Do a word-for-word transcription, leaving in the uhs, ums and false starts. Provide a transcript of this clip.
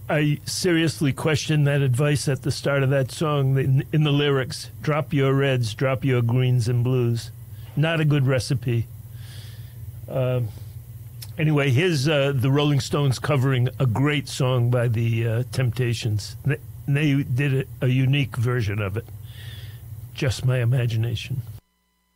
I seriously questioned that advice at the start of that song in, in the lyrics. Drop your reds, drop your greens and blues. Not a good recipe. Uh, anyway, here's uh, the Rolling Stones covering a great song by the uh, Temptations. They, they did a, a unique version of it. Just my imagination.